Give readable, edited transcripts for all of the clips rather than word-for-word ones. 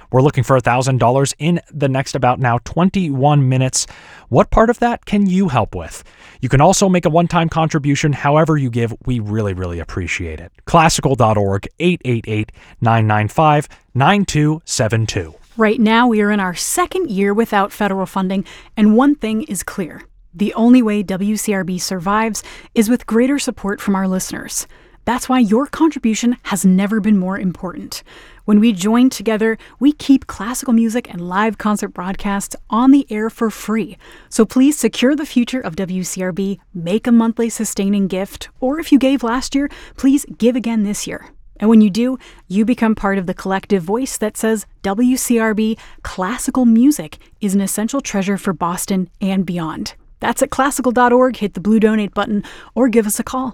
We're looking for $1,000 in the next about now 21 minutes. What part of that can you help with? You can also make a one-time contribution. However you give, we really, really appreciate it. Classical.org, 888-995-9272. Right now, we are in our second year without federal funding, and one thing is clear. The only way WCRB survives is with greater support from our listeners. That's why your contribution has never been more important. When we join together, we keep classical music and live concert broadcasts on the air for free. So please secure the future of WCRB, make a monthly sustaining gift, or if you gave last year, please give again this year. And when you do, you become part of the collective voice that says WCRB classical music is an essential treasure for Boston and beyond. That's at classical.org. Hit the blue donate button or give us a call.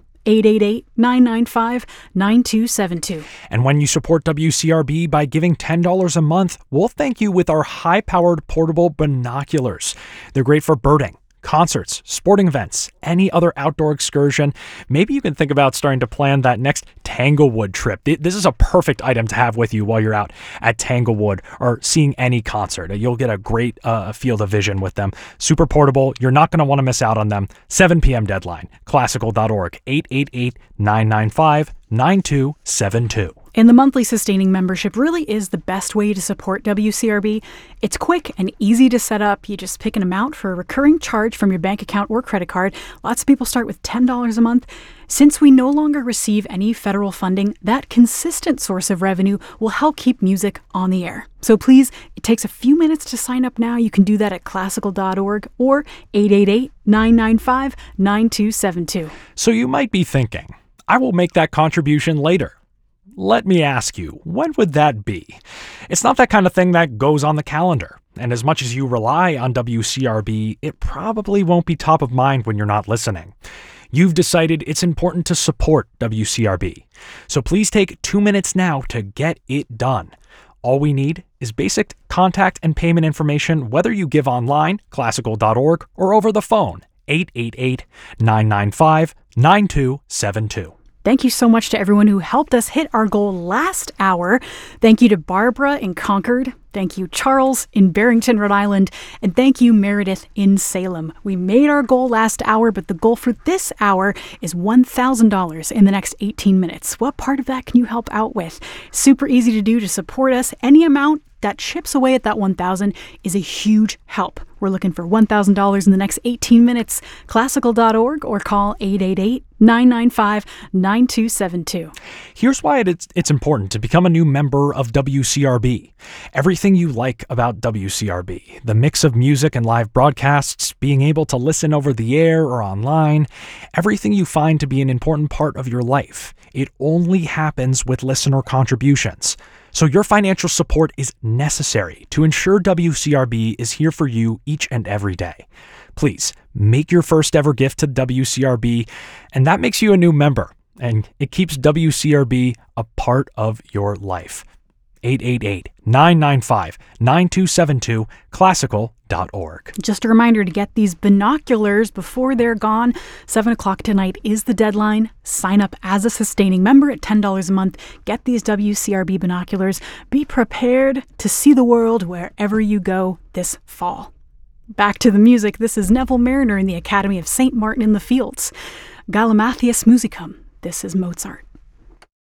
888-995-9272. And when you support WCRB by giving $10 a month, we'll thank you with our high-powered portable binoculars. They're great for birding, concerts, sporting events, any other outdoor excursion. Maybe you can think about starting to plan that next Tanglewood trip. This is a perfect item to have with you while you're out at Tanglewood or seeing any concert. You'll get a great field of vision with them. Super portable. You're not going to want to miss out on them. 7 p.m. deadline. Classical.org. 888-995-9272. And the monthly sustaining membership really is the best way to support WCRB. It's quick and easy to set up. You just pick an amount for a recurring charge from your bank account or credit card. Lots of people start with $10 a month. Since we no longer receive any federal funding, that consistent source of revenue will help keep music on the air. So please, it takes a few minutes to sign up now. You can do that at classical.org or 888-995-9272. So you might be thinking, I will make that contribution later. Let me ask you, when would that be? It's not that kind of thing that goes on the calendar. And as much as you rely on WCRB, it probably won't be top of mind when you're not listening. You've decided it's important to support WCRB. So please take 2 minutes now to get it done. All we need is basic contact and payment information, whether you give online, classical.org, or over the phone, 888-995-9272. Thank you so much to everyone who helped us hit our goal last hour. Thank you to Barbara in Concord. Thank you, Charles in Barrington, Rhode Island. And thank you, Meredith in Salem. We made our goal last hour, but the goal for this hour is $1,000 in the next 18 minutes. What part of that can you help out with? Super easy to do to support us. Any amount that chips away at that $1,000 is a huge help. We're looking for $1,000 in the next 18 minutes. Classical.org or call 888-995-9272. Here's why it's important to become a new member of WCRB. Everything you like about WCRB, the mix of music and live broadcasts, being able to listen over the air or online, everything you find to be an important part of your life. It only happens with listener contributions. So your financial support is necessary to ensure WCRB is here for you each and every day. Please make your first ever gift to WCRB, and that makes you a new member, and it keeps WCRB a part of your life. 888-995-9272, classical.org. Just a reminder to get these binoculars before they're gone. 7 o'clock tonight is the deadline. Sign up as a sustaining member at $10 a month. Get these WCRB binoculars. Be prepared to see the world wherever you go this fall. Back to the music. This is Neville Marriner in the Academy of St. Martin in the Fields. Galimathias Musicum. This is Mozart.